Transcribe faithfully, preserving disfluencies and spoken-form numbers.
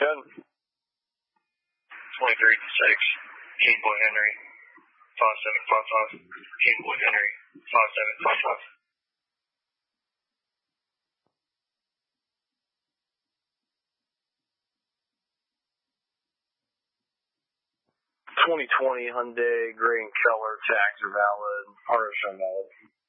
Good. twenty-three six, King Boy Henry, five seven five five, King Boy Henry, five seven five five. twenty twenty Hyundai, gray and color, tags are valid, R S are valid.